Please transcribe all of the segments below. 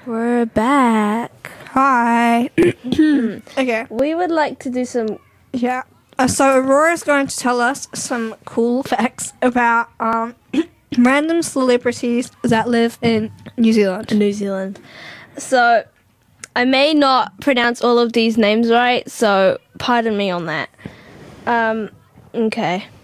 We're back. Hi. Okay. We would like to do some... Yeah. So Aurora's going to tell us some cool facts about random celebrities that live in New Zealand. So, I may not pronounce all of these names right, so pardon me on that. Okay.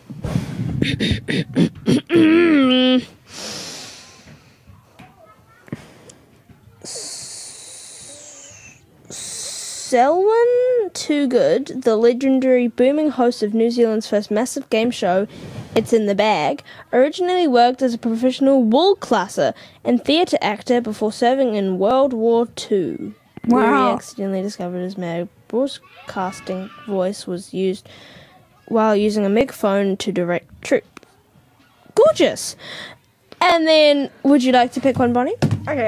Selwyn Toogood, the legendary booming host of New Zealand's first massive game show, It's in the Bag, originally worked as a professional wool classer and theatre actor before serving in World War II. Wow. Where he accidentally discovered his mad broadcasting voice was used while using a megaphone to direct troops. Gorgeous! And then, would you like to pick one, Bonnie?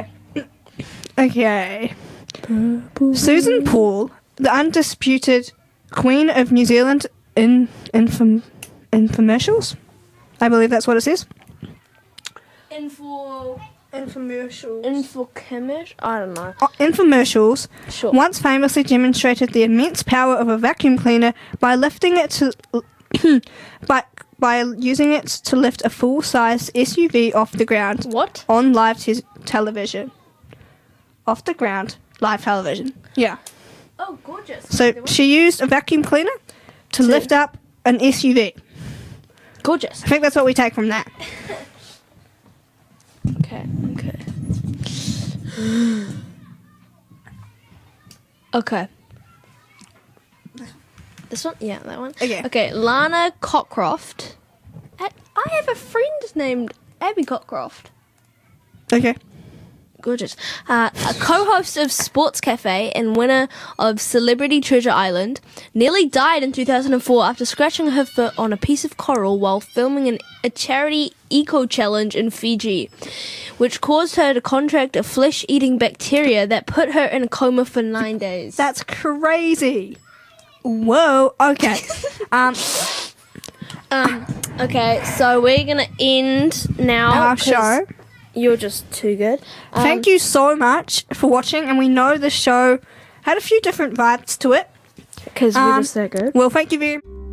Okay. Susan Paul, the undisputed Queen of New Zealand in infomercials. I believe that's what it says. Infochemish? I don't know. Infomercials Sure. once famously demonstrated the immense power of a vacuum cleaner by lifting it to by using it to lift a full-size SUV off the ground. What? On live television. Off the ground, live television. Yeah. Oh, gorgeous. So she used a vacuum cleaner to lift up an SUV. Gorgeous. I think that's what we take from that. Okay. Okay. This one? Yeah, that one. Okay. Lana Cockcroft. I have a friend named Abby Cockcroft. Okay. Gorgeous. A co-host of Sports Cafe and winner of Celebrity Treasure Island, nearly died in 2004 after scratching her foot on a piece of coral while filming a charity eco-challenge in Fiji, which caused her to contract a flesh-eating bacteria that put her in a coma for 9 days. That's crazy. Whoa. Okay. Okay, so we're going to end now. Our show. You're just too good. Thank you so much for watching, and we know the show had a few different vibes to it. Because we're just so good. Well, thank you very